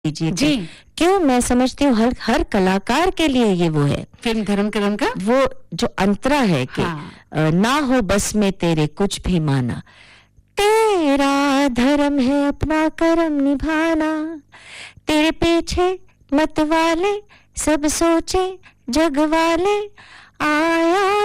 लीजिए जी। क्यों मैं समझती हूँ हर हर कलाकार के लिए ये वो है फिल्म धर्म करम का वो जो अंतरा है कि हाँ। ना हो बस में तेरे कुछ भी माना, तेरा धर्म है अपना कर्म निभाना, तेरे पीछे मत वाले सब सोचे जग वाले आया